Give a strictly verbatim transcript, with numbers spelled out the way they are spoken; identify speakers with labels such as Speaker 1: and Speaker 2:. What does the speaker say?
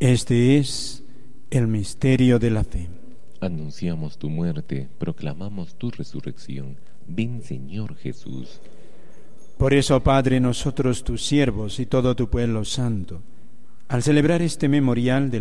Speaker 1: Este es el misterio de la fe.
Speaker 2: Anunciamos tu muerte, proclamamos tu resurrección. Ven, Señor Jesús.
Speaker 1: Por eso, Padre, nosotros tus siervos y todo tu pueblo santo, al celebrar este memorial de